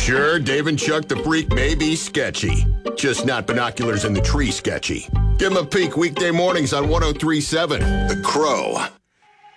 Sure, Dave and Chuck the Freak may be sketchy. Just not binoculars in the tree sketchy. Give them a peek weekday mornings on 103.7 The Crow.